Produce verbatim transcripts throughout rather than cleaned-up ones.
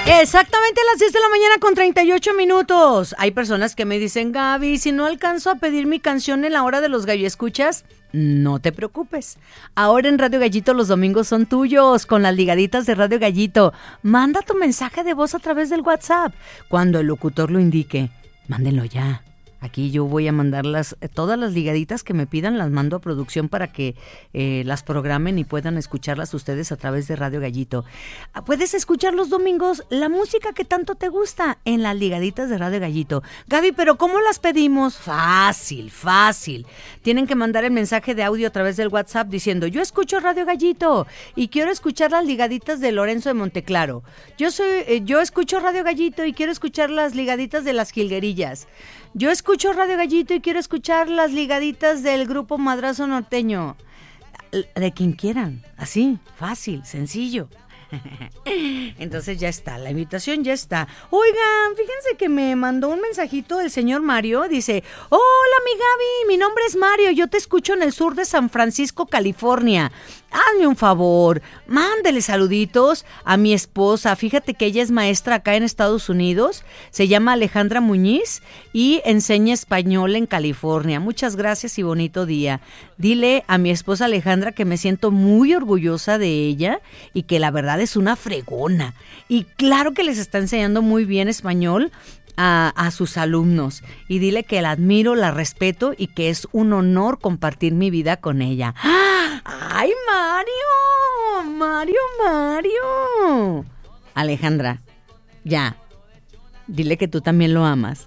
Exactamente a las diez de la mañana con treinta y ocho minutos. Hay personas que me dicen, Gaby, si no alcanzo a pedir mi canción en la hora de los gallo escuchas, no te preocupes. Ahora en Radio Gallito los domingos son tuyos, con las ligaditas de Radio Gallito. Manda tu mensaje de voz a través del WhatsApp. Cuando el locutor lo indique, mándenlo ya. Aquí yo voy a mandar las, todas las ligaditas que me pidan, las mando a producción para que eh, las programen y puedan escucharlas ustedes a través de Radio Gallito. Puedes escuchar los domingos la música que tanto te gusta en las ligaditas de Radio Gallito. Gaby, ¿pero cómo las pedimos? Fácil, fácil. Tienen que mandar el mensaje de audio a través del WhatsApp diciendo, yo escucho Radio Gallito y quiero escuchar las ligaditas de Lorenzo de Monteclaro. Yo soy, eh, yo escucho Radio Gallito y quiero escuchar las ligaditas de las Jilguerillas. Yo escucho Radio Gallito y quiero escuchar las ligaditas del grupo Madrazo Norteño. De quien quieran, así, fácil, sencillo. Entonces ya está, la invitación ya está. Oigan, fíjense que me mandó un mensajito el señor Mario. Dice, hola mi Gaby, mi nombre es Mario, yo te escucho en el sur de San Francisco, California. Hazme un favor, mándele saluditos a mi esposa. Fíjate que ella es maestra acá en Estados Unidos, se llama Alejandra Muñiz y enseña español en California. Muchas gracias y bonito día. Dile a mi esposa Alejandra que me siento muy orgullosa de ella y que la verdad es una fregona. Y claro que les está enseñando muy bien español A, a sus alumnos, y dile que la admiro, la respeto y que es un honor compartir mi vida con ella. ¡Ay, Mario! ¡Mario, Mario! Alejandra, ya, dile que tú también lo amas.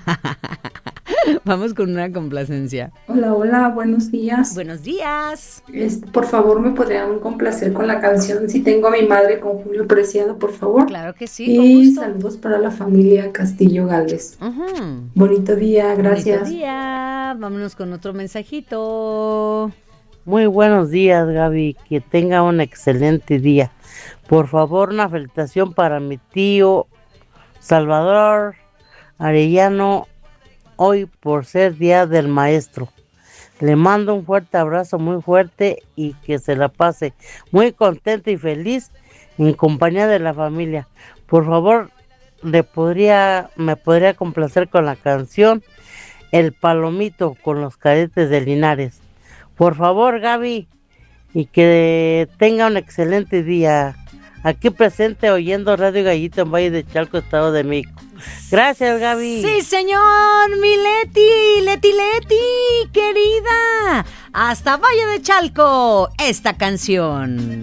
Vamos con una complacencia. Hola, hola, buenos días. Buenos días. Este, por favor, ¿me podrían complacer con la canción Si tengo a mi madre con Julio Preciado, por favor? Claro que sí, y con gusto. Saludos para la familia Castillo Galvez. Uh-huh. Bonito día, gracias. Bonito día. Vámonos con otro mensajito. Muy buenos días, Gaby. Que tenga un excelente día. Por favor, una felicitación para mi tío Salvador Arellano, hoy por ser Día del Maestro. Le mando un fuerte abrazo, muy fuerte, y que se la pase muy contenta y feliz en compañía de la familia. Por favor, le podría, me podría complacer con la canción El Palomito con los Cadetes de Linares. Por favor, Gaby, y que tenga un excelente día. Aquí presente oyendo Radio Gallito en Valle de Chalco, Estado de México. Gracias, Gaby. Sí, señor, mi Leti, Leti, Leti, querida. Hasta Valle de Chalco, esta canción.